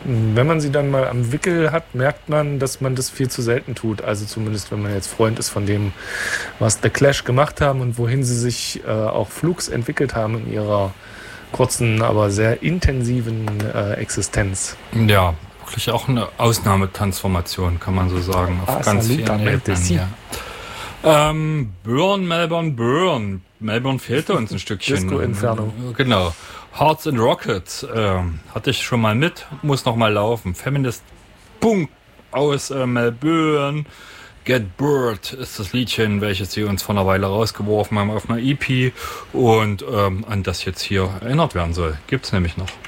wenn man sie dann mal am Wickel hat, merkt man, dass man das viel zu selten tut. Also zumindest, wenn man jetzt Freund ist von dem, was The Clash gemacht haben und wohin sie sich auch flugs entwickelt haben in ihrer kurzen, aber sehr intensiven Existenz. Ja, wirklich auch eine Ausnahmetransformation, kann man so sagen, auf ganz vielen Ebenen. Ja. Melbourne. Melbourne fehlte uns ein Stückchen. Disco Inferno. Genau. Hearts and Rockets hatte ich schon mal mit, muss noch mal laufen. Feminist Punk aus Melbourne. Get Bird ist das Liedchen, welches sie uns vor einer Weile rausgeworfen haben auf einer EP und an das jetzt hier erinnert werden soll. Gibt's nämlich noch.